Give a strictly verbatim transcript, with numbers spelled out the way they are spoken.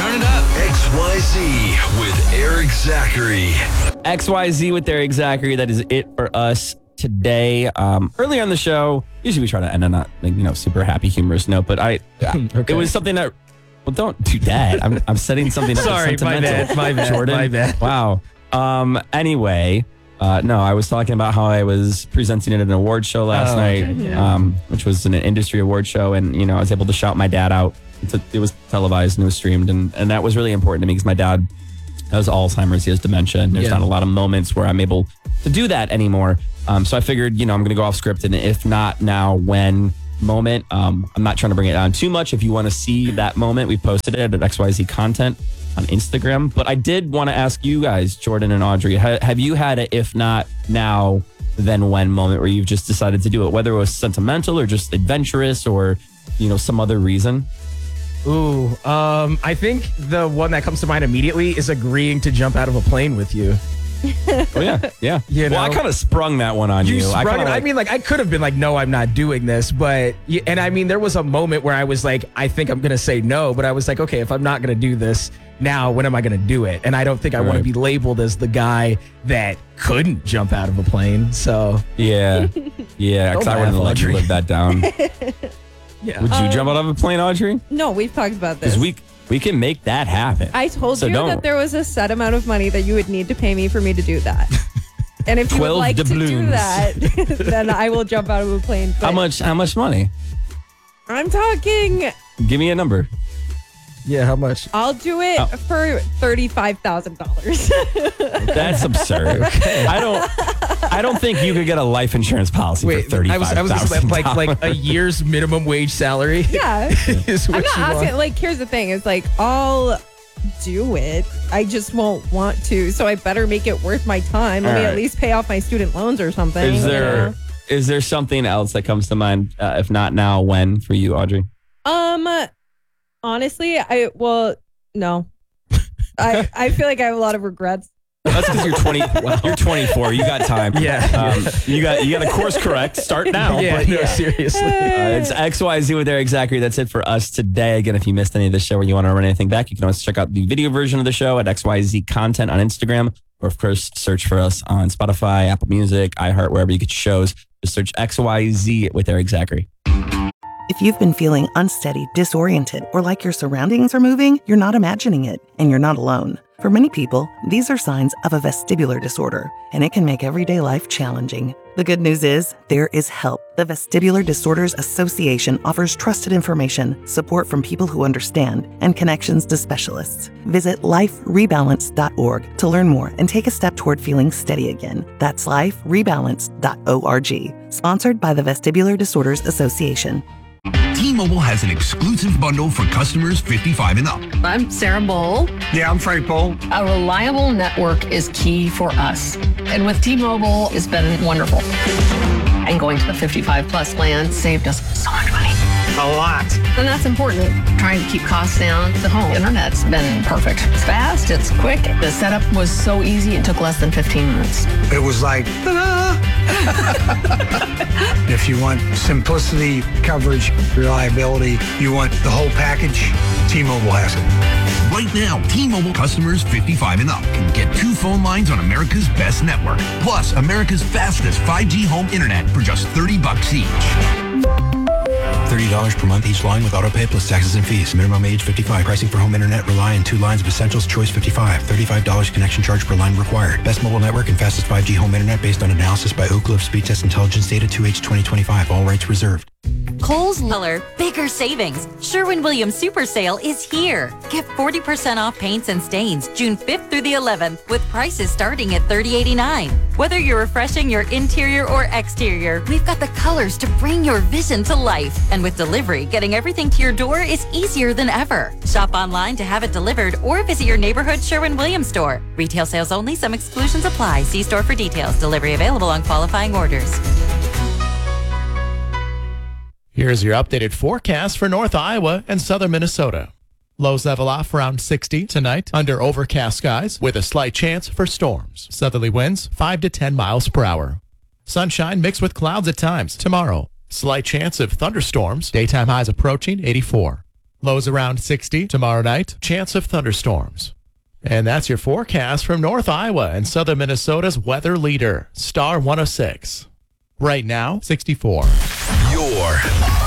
Turn it up. X Y Z with Eric Zachary. X Y Z with Eric Zachary. That is it for us today. Um, early on the show, usually we try to end on a you know super happy, humorous note, but I okay. It was something that. Well, don't do that. I'm I'm setting something up. Sorry, my bad, my bad, Jordan. my bad. Wow. Um. Anyway, uh, no, I was talking about how I was presenting at an award show last Oh, night, okay, yeah. um, which was an industry award show, and you know I was able to shout my dad out. It's a, it was televised and it was streamed, and, and that was really important to me because my dad has Alzheimer's, he has dementia, and there's Yeah. not a lot of moments where I'm able to do that anymore. Um, so I figured, you know, I'm going to go off script, and if not now, when moment. Um, I'm not trying to bring it down too much. If you want to see that moment, we posted it at X Y Z Content on Instagram. But I did want to ask you guys, Jordan and Audrey, ha- have you had a if not now, then when moment where you've just decided to do it, whether it was sentimental or just adventurous or, you know, some other reason? Ooh, um, I think the one that comes to mind immediately is agreeing to jump out of a plane with you. Oh, yeah. Yeah. You well, know? I kind of sprung that one on you. You I, sprung kinda it. I like- mean, like, I could have been like, no, I'm not doing this. But, y- and I mean, there was a moment where I was like, I think I'm going to say no. But I was like, okay, if I'm not going to do this now, when am I going to do it? And I don't think I want Right. to be labeled as the guy that couldn't jump out of a plane. So, Yeah. Yeah. Because Don't I wouldn't laugh, let you Audrey. live that down. yeah. Would you jump out of a plane, Audrey? No, we've talked about this. Because we, we can make that happen. I told So you don't. that there was a set amount of money that you would need to pay me for me to do that. And if you would twelve like to do doubloons. that, then I will jump out of a plane. How But much? How much money? I'm talking, Give me a number. Yeah, how much? I'll do it Oh. for thirty-five thousand dollars. That's absurd. I don't. I don't think you could get a life insurance policy Wait, for thirty-five I was, I was thousand like, like a year's minimum wage salary. Yeah. is what I'm not you want. asking, like, here's the thing. It's like, I'll do it. I just won't want to. So I better make it worth my time. Let All me right. at least pay off my student loans or something. Is you there? know? Is there something else that comes to mind? Uh, if not now, when for you, Audrey? Um, honestly, I, well, no. I, I feel like I have a lot of regrets. That's because you're twenty. You're twenty-four. You got time. Yeah. Um, you got. You got a course correct. Start now. Yeah, but- no, seriously. Uh, it's X Y Z with Eric Zachary. That's it for us today. Again, if you missed any of the show or you want to run anything back, you can always check out the video version of the show at X Y Z Content on Instagram, or of course, search for us on Spotify, Apple Music, iHeart, wherever you get your shows. Just search X Y Z with Eric Zachary. If you've been feeling unsteady, disoriented, or like your surroundings are moving, you're not imagining it, and you're not alone. For many people, these are signs of a vestibular disorder, and it can make everyday life challenging. The good news is, there is help. The Vestibular Disorders Association offers trusted information, support from people who understand, and connections to specialists. Visit life rebalance dot org to learn more and take a step toward feeling steady again. That's life rebalance dot org. Sponsored by the Vestibular Disorders Association. T-Mobile has an exclusive bundle for customers fifty-five and up. I'm Sarah Bowl. Yeah, I'm Frank Bowl. A reliable network is key for us. And with T-Mobile, it's been wonderful. And going to the fifty-five plus plan saved us so much money. A lot. And that's important. Trying to keep costs down. The home internet's been perfect. It's fast, it's quick. The setup was so easy, it took less than fifteen minutes. It was like, ta-da! If you want simplicity, coverage, reliability, you want the whole package, T-Mobile has it. Right now, T-Mobile customers fifty-five and up can get two phone lines on America's best network, plus America's fastest five G home internet for just thirty bucks each. thirty dollars per month each line with autopay plus taxes and fees. Minimum age fifty-five. Pricing for home internet rely on two lines of Essentials Choice fifty-five. thirty-five dollars connection charge per line required. Best mobile network and fastest five G home internet based on analysis by Oak Cliff Speed Test Intelligence Data two H twenty twenty-five. All rights reserved. Kohl's Color Bigger Savings. Sherwin-Williams Super Sale is here. Get forty percent off paints and stains June fifth through the eleventh with prices starting at thirty eighty-nine. Whether you're refreshing your interior or exterior, we've got the colors to bring your vision to life. And with delivery, getting everything to your door is easier than ever. Shop online to have it delivered or visit your neighborhood Sherwin-Williams store. Retail sales only. Some exclusions apply. See store for details. Delivery available on qualifying orders. Here's your updated forecast for North Iowa and southern Minnesota. Lows level off around sixty tonight under overcast skies with a slight chance for storms. Southerly winds five to ten miles per hour. Sunshine mixed with clouds at times tomorrow. Slight chance of thunderstorms. Daytime highs approaching eighty-four. Lows around sixty tomorrow night. Chance of thunderstorms. And that's your forecast from North Iowa and Southern Minnesota's weather leader, Star one oh six. Right now, sixty-four. Your